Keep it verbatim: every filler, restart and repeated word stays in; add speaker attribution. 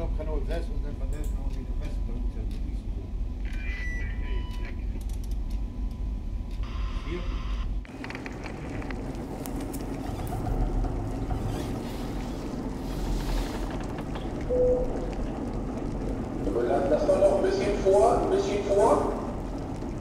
Speaker 1: auf Kanal sechs und dann von der noch in den Westen da unten in Isenburg. Hier.
Speaker 2: Lass mal noch ein bisschen vor, ein bisschen vor.